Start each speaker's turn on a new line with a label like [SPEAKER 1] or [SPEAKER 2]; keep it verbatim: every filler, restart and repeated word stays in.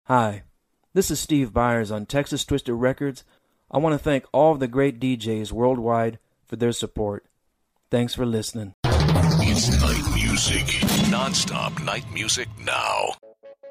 [SPEAKER 1] Hi, this is Steve Byers on Texas Twisted Records. I want to thank all of the great D Js worldwide for their support. Thanks for listening.
[SPEAKER 2] It's night music. Non-stop night music now.